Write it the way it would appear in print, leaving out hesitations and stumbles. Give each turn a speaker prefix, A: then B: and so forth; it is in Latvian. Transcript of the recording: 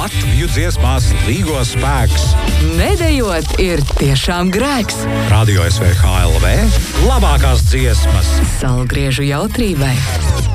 A: Latviju dziesmās līgo spēks.
B: Nedējot ir tiešām grēks.
A: Radio SVH LV labākās dziesmas.
B: Salgriežu jautrībai.